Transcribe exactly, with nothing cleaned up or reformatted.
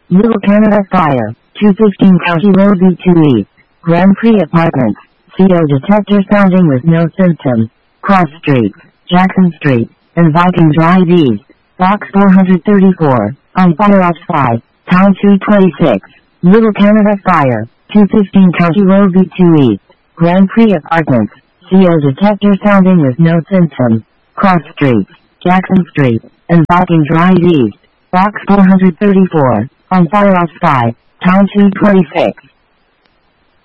Little Canada Fire, two fifteen County Road B two East, Grand Prix Apartments, C O detector sounding with no symptoms, Cross Street, Jackson Street, and Viking Drive East, Box four thirty-four, on Fire Ops five, Town two twenty-six, Little Canada Fire, two fifteen County Road B two East, Grand Prix Apartments, C O detector sounding with no symptoms, Cross Street, Jackson Street, and Viking Drive East, Box four thirty-four, on Fire Ops five, Town two twenty-six.